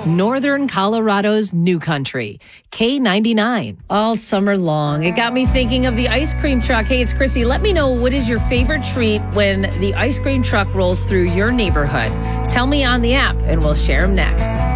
Northern Colorado's new country, K99. All summer long. It got me thinking of the ice cream truck. Hey, it's Chrissy. Let me know, what is your favorite treat when the ice cream truck rolls through your neighborhood? Tell me on the app, and we'll share them next.